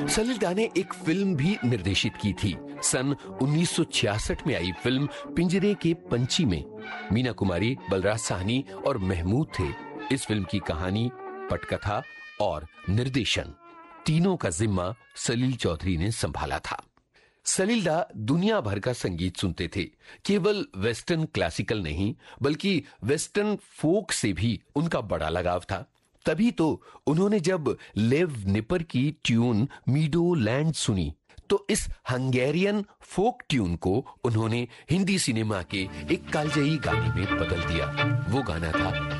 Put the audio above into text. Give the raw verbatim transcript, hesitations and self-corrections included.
सलील ने एक फिल्म भी निर्देशित की थी। सन उन्नीस सौ छियासठ में आई फिल्म पिंजरे के पंछी में मीना कुमारी, बलराज साहनी और महमूद थे। इस फिल्म की कहानी, पटकथा और निर्देशन तीनों का जिम्मा सलील चौधरी ने संभाला था। सलील दुनिया भर का संगीत सुनते थे। केवल वेस्टर्न क्लासिकल नहीं, बल्कि वेस्टर्न फोक से भी उनका बड़ा लगाव था। तभी तो उन्होंने जब लेव निपर की ट्यून मीडो लैंड सुनी तो इस हंगेरियन फोक ट्यून को उन्होंने हिंदी सिनेमा के एक कालजयी गाने में बदल दिया। वो गाना था